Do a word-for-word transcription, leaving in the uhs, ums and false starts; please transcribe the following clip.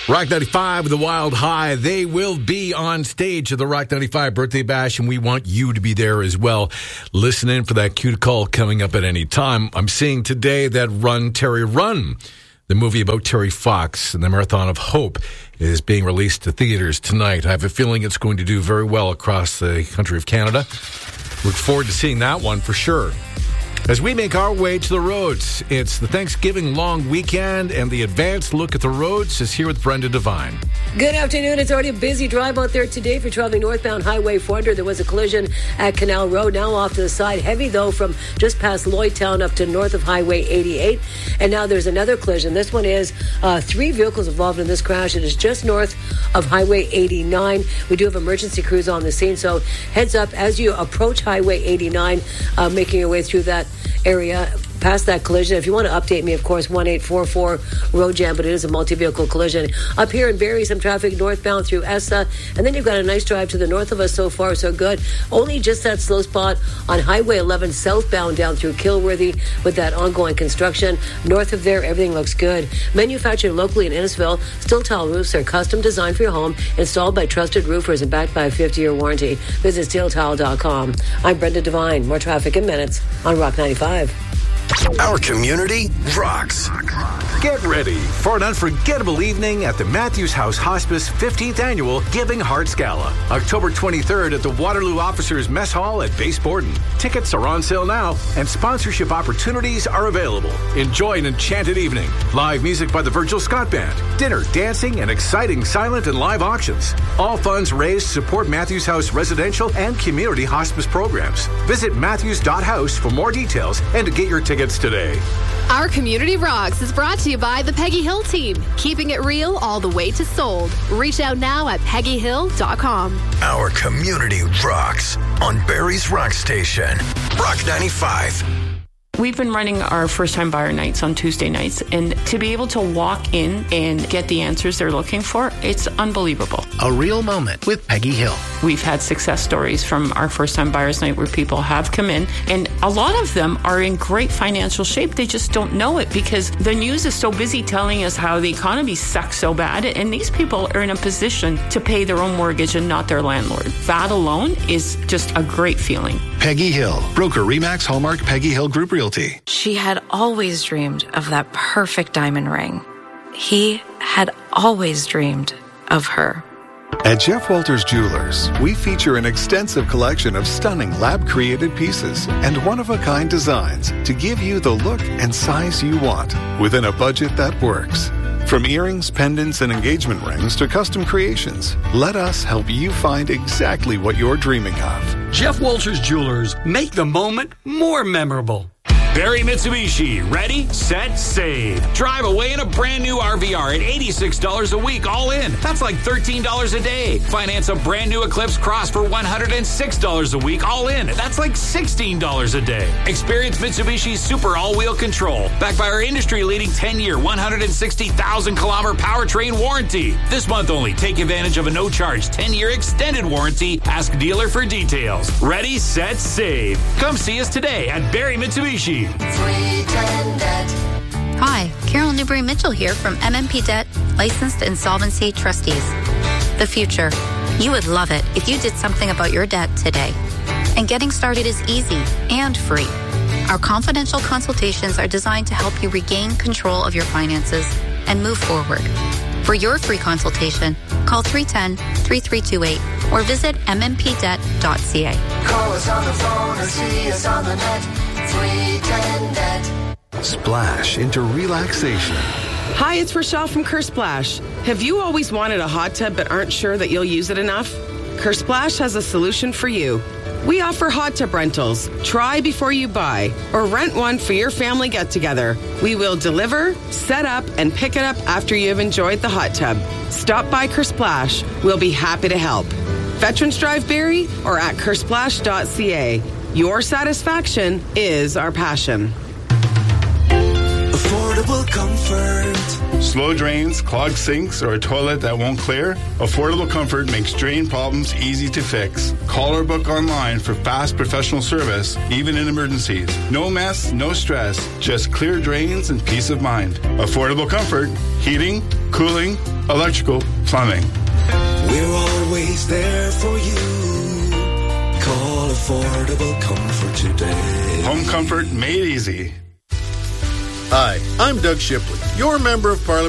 Rock ninety-five with the Wild High. They will be on stage at the Rock ninety-five Birthday Bash, and we want you to be there as well. Listen in for that cue to call coming up at any time. I'm seeing today that Run, Terry, Run, the movie about Terry Fox and the Marathon of Hope, is being released to theaters tonight. I have a feeling it's going to do very well across the country of Canada. Look forward to seeing that one for sure. As we make our way to the roads, it's the Thanksgiving long weekend, and the advanced look at the roads is here with Brenda Devine. Good afternoon. It's already a busy drive out there today. If you're traveling northbound Highway four hundred, there was a collision at Canal Road. Now off to the side. Heavy, though, from just past Lloydtown up to north of Highway eighty-eight. And now there's another collision. This one is uh, three vehicles involved in this crash. It is just north of Highway eighty-nine. We do have emergency crews on the scene, so heads up as you approach Highway eighty-nine, uh, making your way through that area past that collision. If you want to update me, of course, one eight four four road jam, but it is a multi-vehicle collision. Up here in Barrie, some traffic northbound through Essa, and then you've got a nice drive to the north of us. So far, so good. Only just that slow spot on Highway eleven southbound down through Kilworthy with that ongoing construction. North of there, everything looks good. Manufactured locally in Innisfil, Steel Tile roofs are custom designed for your home, installed by trusted roofers and backed by a fifty-year warranty. Visit steel tile dot com. I'm Brenda Devine. More traffic in minutes on Rock ninety-five. Our community rocks. Get ready for an unforgettable evening at the Matthews House Hospice fifteenth Annual Giving Hearts Gala. October twenty-third at the Waterloo Officers Mess Hall at Base Borden. Tickets are on sale now, and sponsorship opportunities are available. Enjoy an enchanted evening. Live music by the Virgil Scott Band. Dinner, dancing, and exciting silent and live auctions. All funds raised to support Matthews House residential and community hospice programs. Visit matthews dot house for more details and to get your tickets today. Our Community Rocks is brought to you by the Peggy Hill team, keeping it real all the way to sold. Reach out now at peggy hill dot com. Our community rocks on Barrie's Rock Station. Rock ninety-five. We've been running our first-time buyer nights on Tuesday nights, and to be able to walk in and get the answers they're looking for, it's unbelievable. A real moment with Peggy Hill. We've had success stories from our first-time buyers night where people have come in, and a lot of them are in great financial shape. They just don't know it because the news is so busy telling us how the economy sucks so bad, and these people are in a position to pay their own mortgage and not their landlord. That alone is just a great feeling. Peggy Hill, broker Remax Hallmark Peggy Hill Group Realty. She had always dreamed of that perfect diamond ring. He had always dreamed of her. At Jeff Walters Jewelers, we feature an extensive collection of stunning lab-created pieces and one-of-a-kind designs to give you the look and size you want within a budget that works. From earrings, pendants, and engagement rings to custom creations, let us help you find exactly what you're dreaming of. Jeff Walters Jewelers, make the moment more memorable. Barrie Mitsubishi, ready, set, save. Drive away in a brand new R V R at eighty-six dollars a week, all in. That's like thirteen dollars a day. Finance a brand new Eclipse Cross for one hundred six dollars a week, all in. That's like sixteen dollars a day. Experience Mitsubishi's super all-wheel control, backed by our industry-leading ten-year, one hundred sixty thousand kilometer powertrain warranty. This month only, take advantage of a no-charge ten-year extended warranty. Ask dealer for details. Ready, set, save. Come see us today at Barrie Mitsubishi. Hi, Carol Newberry-Mitchell here from M M P Debt, Licensed Insolvency Trustees. The future. You would love it if you did something about your debt today. And getting started is easy and free. Our confidential consultations are designed to help you regain control of your finances and move forward. For your free consultation, call three one zero, three three two eight or visit m m p debt dot c a. Call us on the phone or see us on the net. three ten net. Splash into relaxation. Hi, it's Rochelle from Kersplash. Have you always wanted a hot tub but aren't sure that you'll use it enough? Kersplash has a solution for you. We offer hot tub rentals. Try before you buy, or rent one for your family get-together. We will deliver, set up, and pick it up after you have enjoyed the hot tub. Stop by Kersplash. We'll be happy to help. Veterans Drive Barrie or at kersplash dot c a. Your satisfaction is our passion. Affordable comfort. Slow drains, clogged sinks, or a toilet that won't clear? Affordable Comfort makes drain problems easy to fix. Call or book online for fast professional service, even in emergencies. No mess, no stress, just clear drains and peace of mind. Affordable Comfort, heating, cooling, electrical, plumbing. We're always there for you. Call Affordable Comfort today. Home comfort made easy. Hi, I'm Doug Shipley, your member of Parliament.